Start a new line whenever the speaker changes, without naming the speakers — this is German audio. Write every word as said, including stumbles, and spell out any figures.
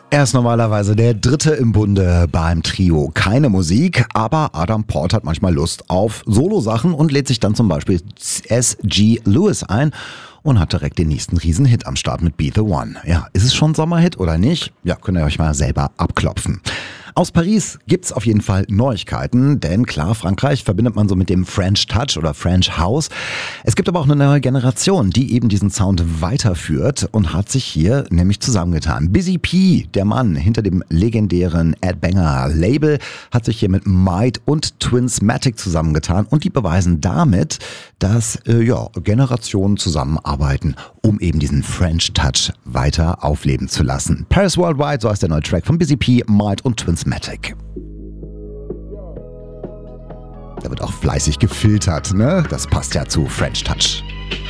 Er ist normalerweise der Dritte im Bunde beim Trio. Keine Musik, aber Adam Port hat manchmal Lust auf Solosachen und lädt sich dann zum Beispiel S G Lewis ein und hat direkt den nächsten Riesenhit am Start mit Be The One. Ja, ist es schon Sommerhit oder nicht? Ja, könnt ihr euch mal selber abklopfen. Aus Paris gibt's auf jeden Fall Neuigkeiten, denn klar, Frankreich verbindet man so mit dem French Touch oder French House. Es gibt aber auch eine neue Generation, die eben diesen Sound weiterführt und hat sich hier nämlich zusammengetan. Busy P, der Mann hinter dem legendären Ed Banger Label, hat sich hier mit Might und Twinsmatic zusammengetan und die beweisen damit, dass äh, ja, Generationen zusammenarbeiten, um eben diesen French Touch weiter aufleben zu lassen. Paris Worldwide, so heißt der neue Track von Busy P, Might und Twinsmatic. Da wird auch fleißig gefiltert, ne? Das passt ja zu French Touch.